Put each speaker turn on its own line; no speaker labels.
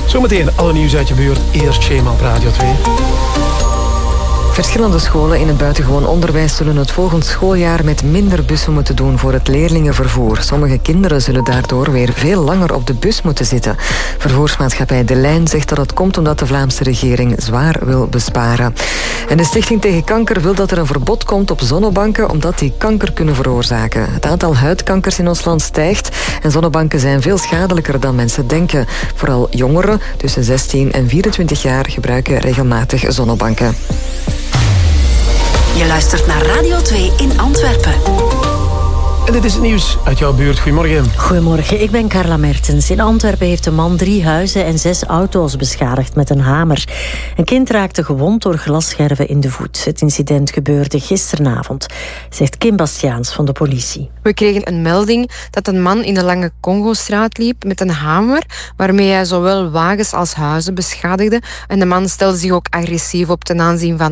Zometeen alle nieuws uit je buurt. Eerst Shema op Radio 2.
Verschillende scholen in het buitengewoon onderwijs zullen het volgend schooljaar met minder bussen moeten doen voor het leerlingenvervoer. Sommige kinderen zullen daardoor weer veel langer op de bus moeten zitten. Vervoersmaatschappij De Lijn zegt dat het komt omdat de Vlaamse regering zwaar wil besparen. En de Stichting tegen Kanker wil dat er een verbod komt op zonnebanken omdat die kanker kunnen veroorzaken. Het aantal huidkankers in ons land stijgt en zonnebanken zijn veel schadelijker dan mensen denken. Vooral jongeren tussen 16 en 24 jaar gebruiken regelmatig zonnebanken.
Je luistert naar Radio 2 in Antwerpen.
En dit is het nieuws uit jouw buurt. Goedemorgen.
Goedemorgen, ik ben Carla Mertens. In Antwerpen heeft een man 3 huizen en 6 auto's beschadigd met een hamer. Een kind raakte gewond door glasscherven in de voet. Het incident gebeurde gisteravond, zegt Kim Bastiaans van de politie.
We kregen een melding dat een man in de Lange Congostraat liep met een hamer, waarmee hij zowel wagens als huizen beschadigde. En de man stelde zich ook agressief op ten aanzien van